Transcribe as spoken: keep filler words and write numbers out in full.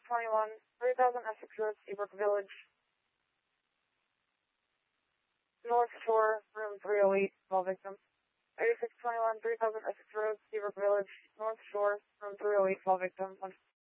twenty-one, three thousand Essex Road, Seabrook Village. North Shore, room three oh eight, small victim. eighty-six twenty-one, three thousand Essex Road, Seabrook Village. North Shore, room three oh eight, small victim.